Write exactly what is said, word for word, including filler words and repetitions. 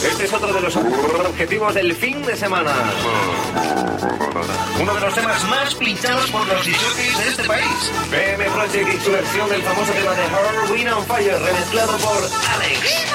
Este es otro de los objetivos del fin de semana. Uno de los temas más pinchados por los discjockeys de este país. B M Project y su versión del famoso tema de Her, Wind on Fire, remezclado por Alex.